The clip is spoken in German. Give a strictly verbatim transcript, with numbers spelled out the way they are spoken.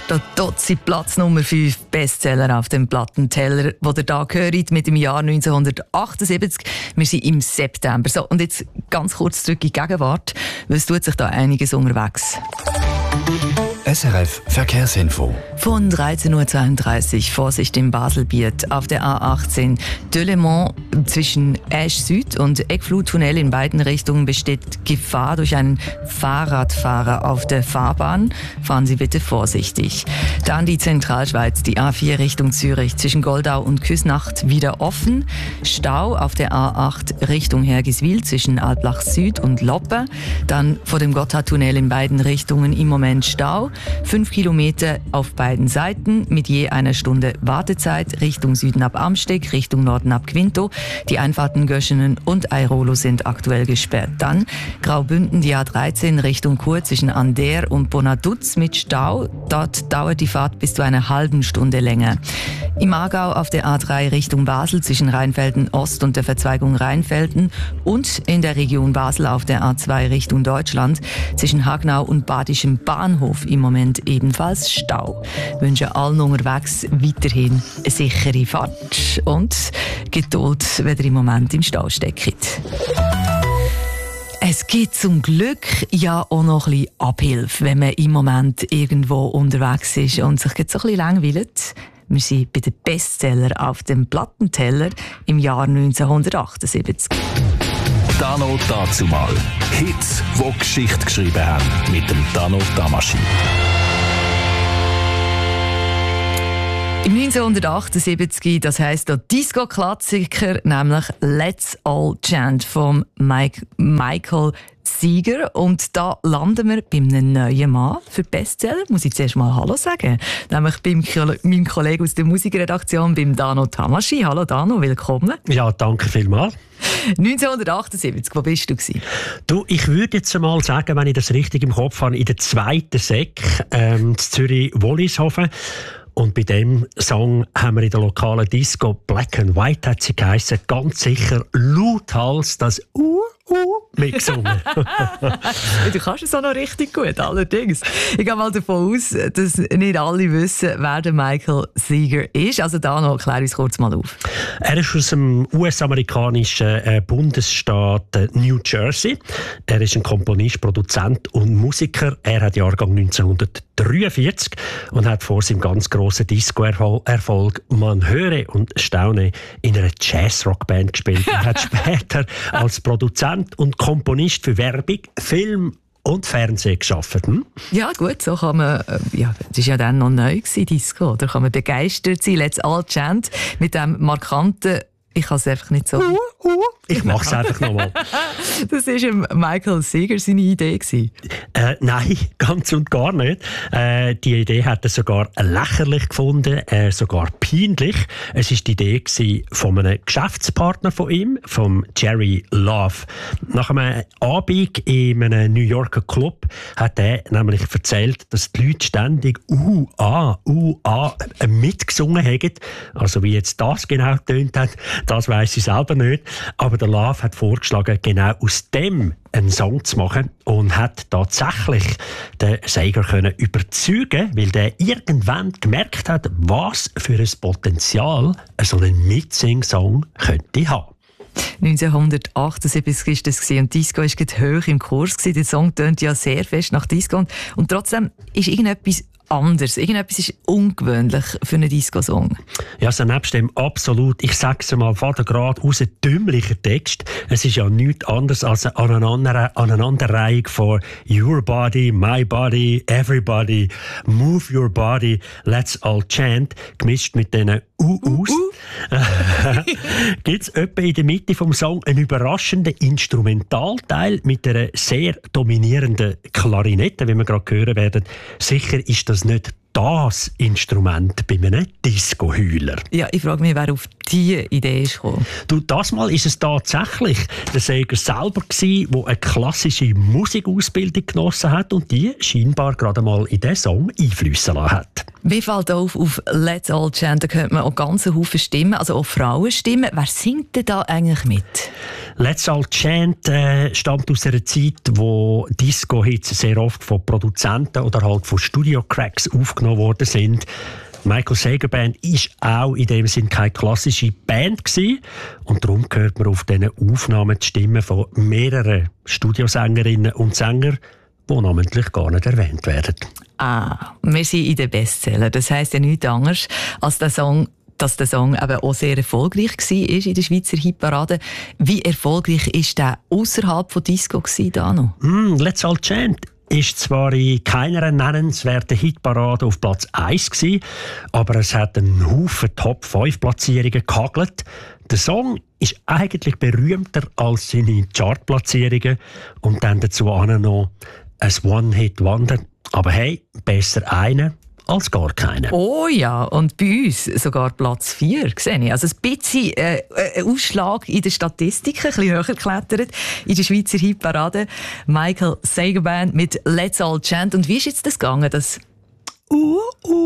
steht dort sind Platz Nummer fünf Bestseller auf dem Plattenteller, wo ihr da hört, mit dem Jahr neunzehnhundertachtundsiebzig. Wir sind im September. So, und jetzt ganz kurz zurück in die Gegenwart, weil es tut sich da einiges unterwegs. S R F Verkehrsinfo. Von dreizehn Uhr zweiunddreißig, Vorsicht im Baselbiet auf der A achtzehn. Delemont zwischen Esch Süd und Eckfluttunnel in beiden Richtungen besteht Gefahr durch einen Fahrradfahrer auf der Fahrbahn. Fahren Sie bitte vorsichtig. Dann die Zentralschweiz, die A vier Richtung Zürich zwischen Goldau und Küsnacht wieder offen. Stau auf der A acht Richtung Hergiswil zwischen Alblach Süd und Loppe. Dann vor dem Gotthardtunnel in beiden Richtungen im Moment Stau. Fünf Kilometer auf beiden Seiten mit je einer Stunde Wartezeit. Richtung Süden ab Amsteg, Richtung Norden ab Quinto. Die Einfahrten Göschenen und Airolo sind aktuell gesperrt. Dann Graubünden, die A dreizehn Richtung Chur zwischen Ander und Bonaduz mit Stau. Dort dauert die Fahrt bis zu einer halben Stunde länger. Im Aargau auf der A drei Richtung Basel zwischen Rheinfelden Ost und der Verzweigung Rheinfelden und in der Region Basel auf der A zwei Richtung Deutschland zwischen Hagnau und Badischem Bahnhof im Moment ebenfalls Stau. Ich wünsche allen unterwegs weiterhin eine sichere Fahrt und Geduld, wenn ihr im Moment im Stau steckt. Es gibt zum Glück ja auch noch ein bisschen Abhilfe, wenn man im Moment irgendwo unterwegs ist und sich jetzt so ein bisschen langweilt. Wir sind bei den Bestseller auf dem Plattenteller im Jahr neunzehnhundertachtundsiebzig. Dano dazumal. Hits, die Geschichte geschrieben haben. Mit dem Dano Tamasi. Im neunzehnhundertachtundsiebzig, das heisst der Disco-Klassiker, nämlich Let's All Chant von Mike, Michael Seeger. Und da landen wir bei einem neuen Mann für Bestseller. Muss ich zuerst mal Hallo sagen. Nämlich beim meinem Kollegen aus der Musikredaktion, beim Dano Tamasi. Hallo Dano, willkommen. Ja, danke vielmals. neunzehnhundertachtundsiebzig, wo bist du gewesen? Du, ich würde jetzt einmal sagen, wenn ich das richtig im Kopf habe, in der zweiten Sek, ähm, in Zürich-Wollishofen. Und bei dem Song haben wir in der lokalen Disco Black and White, hat sie geheissen, ganz sicher lauthals das Uh, Uh mitgesungen. Du kannst es auch noch richtig gut, allerdings. Ich gehe mal davon aus, dass nicht alle wissen, wer der Michael Seeger ist. Also da noch, klär uns kurz mal auf. Er ist aus dem U S-amerikanischen äh, Bundesstaat äh, New Jersey. Er ist ein Komponist, Produzent und Musiker. Er hat Jahrgang neunzehnhundertdreiundvierzig und hat vor seinem ganz grossen Disco-Erfolg «Man höre und staune» in einer Jazz-Rock-Band gespielt. Er hat später als Produzent und Komponist für Werbung, Film und Fernsehen gearbeitet. Hm? Ja gut, so kann man, ja, das war ja dann noch neu gewesen, Disco, da kann man begeistert sein. Let's All Chant mit dem markanten, ich kann es einfach nicht so... Uh, uh. Ich mache es einfach nochmal. Das war Michael Seeger seine Idee gewesen. Äh, nein, ganz und gar nicht. Äh, die Idee hat er sogar lächerlich gefunden, äh, sogar peinlich. Es war die Idee gewesen von einem Geschäftspartner von ihm, von Jerry Love. Nach einem Abend in einem New Yorker Club hat er nämlich erzählt, dass die Leute ständig «Uh, ah, uh, ah» mitgesungen haben. Also wie jetzt das genau tönt hat, das weiss ich selber nicht. Aber der Love hat vorgeschlagen, genau aus dem einen Song zu machen und hat tatsächlich den Seeger können überzeugen, weil der irgendwann gemerkt hat, was für ein Potenzial so ein Mitsing-Song könnte haben. neunzehnhundertachtundsiebzig war das und Disco war hoch im Kurs. Der Song tönt ja sehr fest nach Disco und trotzdem ist irgendetwas anders. Irgendetwas ist ungewöhnlich für einen Disco-Song. Ja, also nebst dem absolut, ich sage es mal, von der gerade raus dümmlicher Text. Es ist ja nichts anderes als eine Aneinander- Aneinanderreihung von Your Body, My Body, Everybody, Move Your Body, Let's All Chant, gemischt mit diesen U-Us. Uh, uh. Gibt es etwa in der Mitte vom Song einen überraschenden Instrumentalteil mit einer sehr dominierenden Klarinette, wie wir gerade hören werden. Sicher ist das nicht das Instrument bei einem Disco-Heuler. Ja, ich frage mich, wer auf diese Idee ist gekommen? Du, das Mal ist es tatsächlich der Säger selber gewesen, der eine klassische Musikausbildung genossen hat und die scheinbar gerade mal in diesen Song einfliessen lassen hat. Wie fällt auf, auf «Let's All Chant», da hört man auch ganze Haufen Stimmen, also auch Frauenstimmen. Wer singt denn da eigentlich mit? «Let's All Chant» äh, stammt aus einer Zeit, wo Disco-Hits sehr oft von Produzenten oder halt von Studio-Cracks aufgenommen worden sind. Michael Sager Band war auch in dem Sinn keine klassische Band gewesen. Und darum hört man auf diesen Aufnahmen die Stimmen von mehreren Studiosängerinnen und Sängern, die namentlich gar nicht erwähnt werden. Ah, wir sind in den Bestsellern. Das heisst ja nichts anderes, als der Song, dass der Song eben auch sehr erfolgreich war in der Schweizer Hitparade. Wie erfolgreich war der außerhalb von Disco da noch? Mm, «Let's All Chant» ist zwar in keiner nennenswerten Hitparade auf Platz eins gewesen, aber es hat einen Haufen Top fünf Platzierungen gehagelt. Der Song ist eigentlich berühmter als seine Chartplatzierungen und dann dazu auch noch ein One-Hit-Wonder. Aber hey, besser einen als gar keinen. Oh ja, und bei uns sogar Platz vier, sehe ich. Also ein bisschen äh, ein Ausschlag in der Statistik, ein bisschen höher geklettert in der Schweizer Hitparade. Michael Sager Band mit «Let's All Chant». Und wie ist jetzt das gegangen? Das «Uh, uh»